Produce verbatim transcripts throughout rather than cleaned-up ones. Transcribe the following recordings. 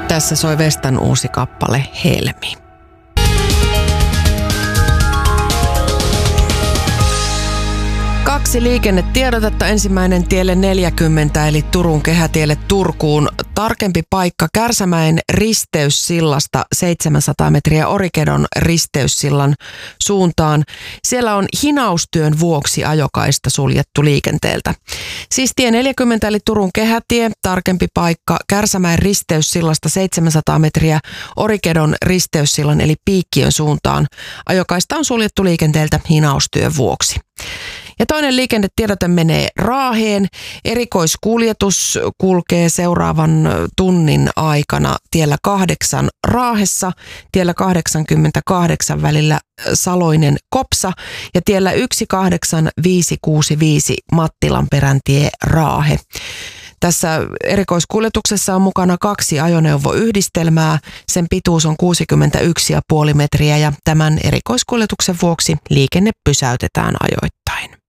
Tässä soi Vestan uusi kappale Helmi. Kaksi liikennetiedotetta. Ensimmäinen tielle neljäkymmentä eli Turun kehätielle Turkuun. Tarkempi paikka Kärsämäen risteyssillasta seitsemänsataa metriä Orikedon risteyssillan suuntaan. Siellä on hinaustyön vuoksi ajokaista suljettu liikenteeltä. Siis tie neljäkymmentä eli Turun kehätie. Tarkempi paikka Kärsämäen risteyssillasta seitsemänsataa metriä Orikedon risteyssillan eli Piikkiön suuntaan. Ajokaista on suljettu liikenteeltä hinaustyön vuoksi. Ja toinen liikennetiedote menee Raaheen. Erikoiskuljetus kulkee seuraavan tunnin aikana tiellä kahdeksan Raahessa, tiellä kahdeksankymmentäkahdeksan välillä Saloinen Kopsa ja tiellä yksi kahdeksan viisi kuusi viisi Mattilanperäntie Raahe. Tässä erikoiskuljetuksessa on mukana kaksi ajoneuvoyhdistelmää. Sen pituus on kuusikymmentäyksi pilkku viisi metriä ja tämän erikoiskuljetuksen vuoksi liikenne pysäytetään ajoittain.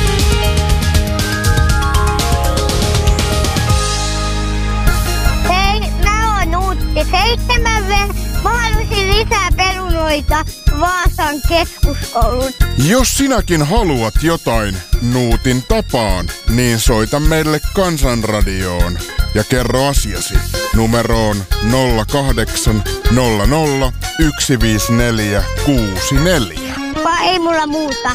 Hei, mä oon Nuutti seitsemän. Mä haluaisin lisää perunoita Vaasan keskuskoulun. Jos sinäkin haluat jotain Nuutin tapaan, niin soita meille Kansanradioon ja kerro asiasi numeroon nolla kahdeksan nolla nolla yksi viisi neljä kuusi neljä. Vai ei mulla muuta.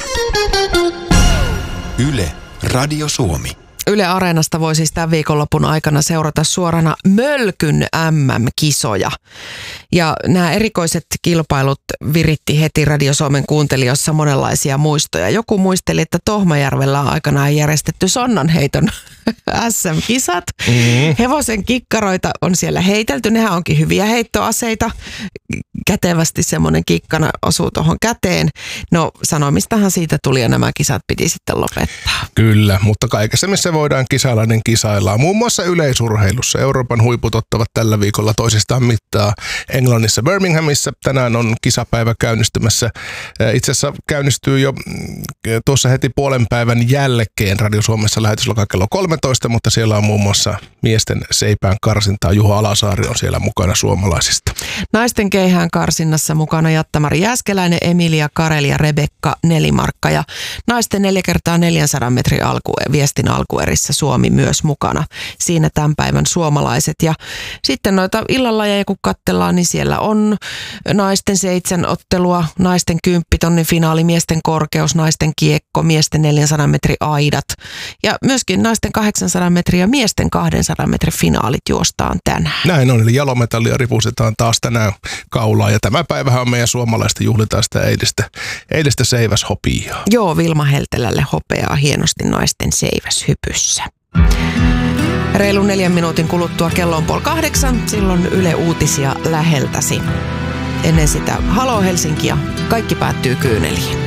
Yle, Radio Suomi. Yle Areenasta voi siis tämän viikonlopun aikana seurata suorana Mölkyn äm äm-kisoja. Ja nämä erikoiset kilpailut viritti heti Radio Suomen kuuntelijoissa monenlaisia muistoja. Joku muisteli, että Tohmajärvellä on aikanaan järjestetty sonnanheiton äs äm-kisat. Mm-hmm. Hevosen kikkaroita on siellä heitelty. Nehän onkin hyviä heittoaseita. Kätevästi semmoinen kikkana osuu tuohon käteen. No sanomistahan siitä tuli ja nämä kisat piti sitten lopettaa. Kyllä, mutta kaikessa missä voidaan kisailla, niin kisaillaan. Muun muassa yleisurheilussa. Euroopan huiput ottavat tällä viikolla toisistaan mittaa Englannissa Birminghamissa. Tänään on kisapäivä käynnistymässä. Itse asiassa käynnistyy jo tuossa heti puolen päivän jälkeen Radio Suomessa lähetys alkaa kello kolmetoista, mutta siellä on muun muassa miesten seipään karsintaa. Juho Alasaari on siellä mukana suomalaisista. Naisten keihään karsinnassa mukana Jatta-Mari Jääskeläinen, Emilia Kareli ja Rebekka Nelimarkka. Ja naisten neljä kertaa neljänsadan metrin alku, viestin alkuerissä Suomi myös mukana. Siinä tämän päivän suomalaiset. Ja sitten noita illanlajeja kun katsellaan, niin siellä on naisten seitsemän ottelua, naisten kymppitonnin finaali, miesten korkeus, naisten kiekko, miesten neljänsadan metrin aidat. Ja myöskin naisten kahdeksansadan metrin ja miesten kahdensadan metrin finaalit juostaan tänään. Näin on, eli jalometallia ripustetaan taas tänään kaulaa. Ja tämä päivähän on meidän suomalaista juhlitaan sitä eilistä, eilistä seiväshopiaa. Joo, Vilma Heltelälle hopeaa hienosti naisten seiväshypyssä. Reilun neljän minuutin kuluttua kello on puoli kahdeksan, silloin Yle Uutisia läheltäsi. Ennen sitä Halo Helsinki ja kaikki päättyy kyyneliin.